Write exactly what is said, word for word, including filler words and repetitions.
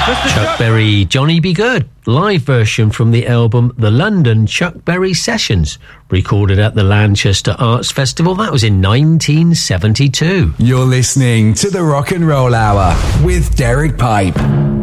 Chuck Berry, Johnny Be Good, live version from the album The London Chuck Berry Sessions, recorded at the Lanchester Arts Festival. That was in nineteen seventy-two. You're listening to the Rock and Roll Hour with Derek Pipe.